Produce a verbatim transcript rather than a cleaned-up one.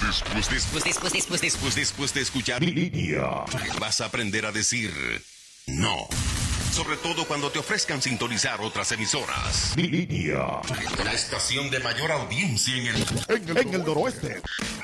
Después, después, después, después, después, después de escuchar Línea, vas a aprender a decir no. Sobre todo cuando te ofrezcan sintonizar otras emisoras. Línea, la estación de mayor audiencia en el, en el, en el noroeste.